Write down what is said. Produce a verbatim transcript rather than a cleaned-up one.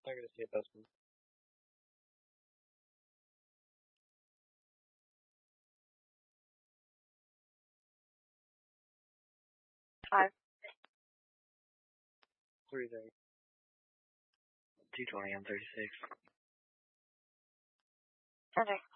Not gonna see a Bestman. Five. Three thirty. Two twenty on thirty-six. Okay.